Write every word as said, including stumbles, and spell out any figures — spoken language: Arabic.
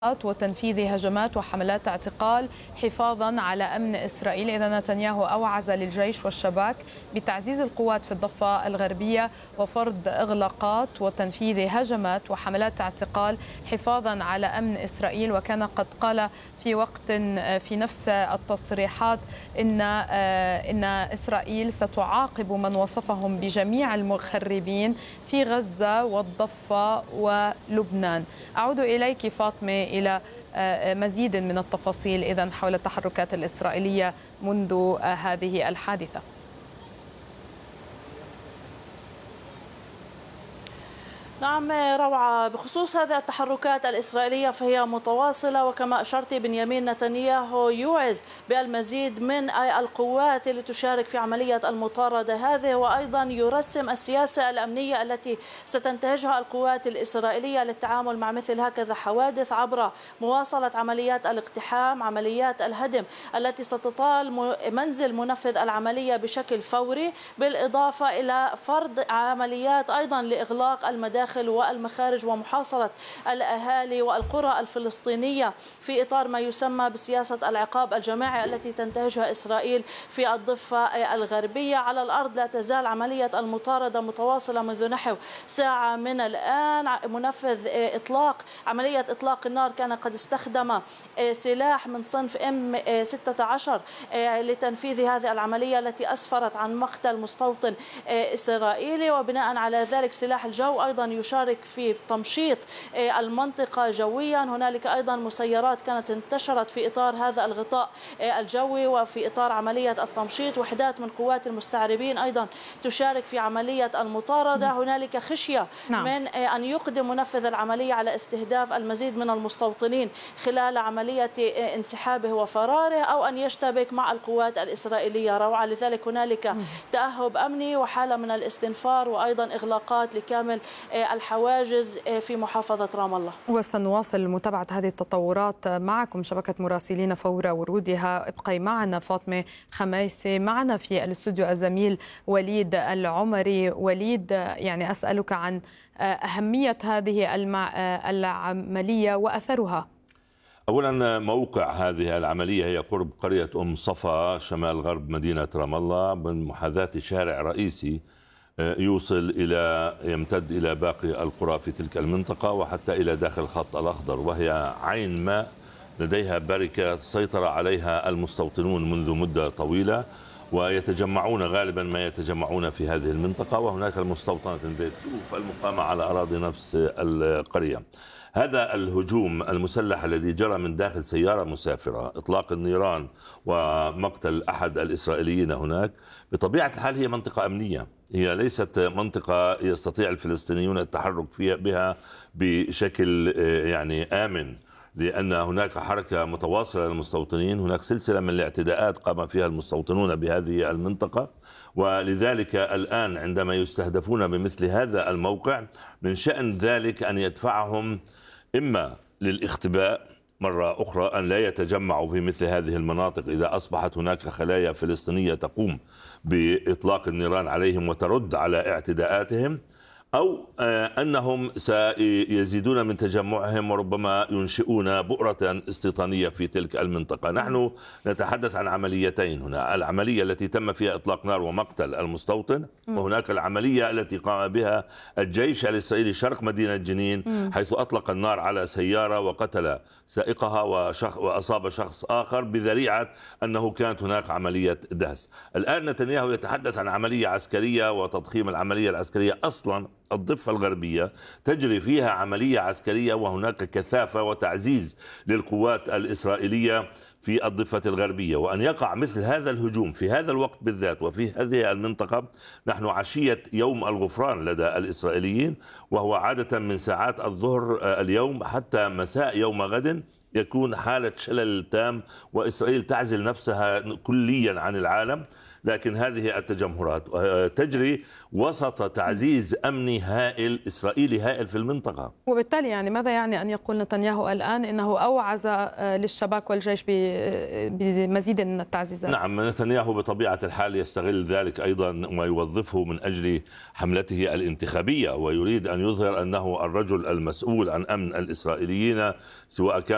وتنفيذ هجمات وحملات اعتقال حفاظا على أمن إسرائيل. إذا نتنياهو أوعز للجيش والشباك بتعزيز القوات في الضفة الغربية وفرض إغلاقات وتنفيذ هجمات وحملات اعتقال حفاظا على أمن إسرائيل. وكان قد قال في وقت في نفس التصريحات إن إن إسرائيل ستعاقب من وصفهم بجميع المخربين في غزة والضفة ولبنان. أعود إليك فاطمة إلى مزيد من التفاصيل إذن حول التحركات الإسرائيلية منذ هذه الحادثة. نعم روعة، بخصوص هذه التحركات الإسرائيلية فهي متواصلة، وكما أشرت بنيامين نتنياهو يوعز بالمزيد من القوات اللي تشارك في عملية المطاردة هذه، وأيضا يرسم السياسة الأمنية التي ستنتهجها القوات الإسرائيلية للتعامل مع مثل هكذا حوادث عبر مواصلة عمليات الاقتحام، عمليات الهدم التي ستطال منزل منفذ العملية بشكل فوري، بالإضافة إلى فرض عمليات أيضا لإغلاق المداخل والمخارج ومحاصرة الأهالي والقرى الفلسطينية في إطار ما يسمى بسياسة العقاب الجماعي التي تنتهجها إسرائيل في الضفة الغربية. على الأرض لا تزال عملية المطاردة متواصلة منذ نحو ساعة من الآن. منفذ إطلاق عملية إطلاق النار كان قد استخدم سلاح من صنف إم ستة عشر لتنفيذ هذه العملية التي أسفرت عن مقتل مستوطن إسرائيلي، وبناء على ذلك سلاح الجو أيضا يشارك في تمشيط المنطقة جويا. هنالك أيضا مسيرات كانت انتشرت في إطار هذا الغطاء الجوي وفي إطار عملية التمشيط. وحدات من قوات المستعربين أيضا تشارك في عملية المطاردة. هنالك خشية نعم. من أن يقدم منفذ العملية على استهداف المزيد من المستوطنين خلال عملية انسحابه وفراره، أو أن يشتبك مع القوات الإسرائيلية روعة. لذلك هنالك تأهب أمني وحالة من الاستنفار وأيضا إغلاقات لكامل الحواجز في محافظة رام الله. وسنواصل متابعة هذه التطورات معكم شبكة مراسلين فور ورودها. ابقي معنا فاطمة خميسي. معنا في الاستوديو الزميل وليد العمري. وليد، يعني أسألك عن أهمية هذه العملية وأثرها. أولا، موقع هذه العملية هي قرب قرية أم صفا شمال غرب مدينة رام الله، من محاذاة شارع رئيسي يوصل إلى يمتد إلى باقي القرى في تلك المنطقة وحتى إلى داخل الخط الأخضر، وهي عين ماء لديها بركة سيطر عليها المستوطنون منذ مدة طويلة، ويتجمعون غالبا ما يتجمعون في هذه المنطقة، وهناك المستوطنة بيت سوف المقامة على أراضي نفس القرية. هذا الهجوم المسلح الذي جرى من داخل سيارة مسافرة، إطلاق النيران ومقتل أحد الإسرائيليين هناك، بطبيعة الحال هي منطقة أمنية، هي ليست منطقة يستطيع الفلسطينيون التحرك فيها بها بشكل يعني آمن، لأن هناك حركة متواصلة للمستوطنين، هناك سلسلة من الاعتداءات قام فيها المستوطنون بهذه المنطقة. ولذلك الآن عندما يستهدفون بمثل هذا الموقع من شأن ذلك أن يدفعهم إما للاختباء مرة أخرى، أن لا يتجمعوا في مثل هذه المناطق إذا أصبحت هناك خلايا فلسطينية تقوم بإطلاق النيران عليهم وترد على اعتداءاتهم، أو أنهم سيزيدون من تجمعهم وربما ينشئون بؤرة استيطانية في تلك المنطقة. نحن نتحدث عن عمليتين هنا، العملية التي تم فيها إطلاق نار ومقتل المستوطن، وهناك العملية التي قام بها الجيش الإسرائيلي شرق مدينة جنين، حيث أطلق النار على سيارة وقتل سائقها وشخ وأصاب شخص آخر بذريعة أنه كانت هناك عملية دهس. الآن نتنياهو يتحدث عن عملية عسكرية وتضخيم العملية العسكرية. أصلا الضفة الغربية تجري فيها عملية عسكرية وهناك كثافة وتعزيز للقوات الإسرائيلية في الضفة الغربية، وأن يقع مثل هذا الهجوم في هذا الوقت بالذات وفي هذه المنطقة. نحن عشية يوم الغفران لدى الإسرائيليين، وهو عادة من ساعات الظهر اليوم حتى مساء يوم غد يكون حالة شلل تام، وإسرائيل تعزل نفسها كليا عن العالم. لكن هذه التجمهرات تجري وسط تعزيز أمني هائل إسرائيلي هائل في المنطقة. وبالتالي يعني ماذا يعني أن يقول نتنياهو الآن إنه أوعز للشباك والجيش بمزيد من التعزيزات؟ نعم، نتنياهو بطبيعة الحال يستغل ذلك أيضا ويوظفه من أجل حملته الانتخابية، ويريد أن يظهر أنه الرجل المسؤول عن أمن الإسرائيليين، سواء كان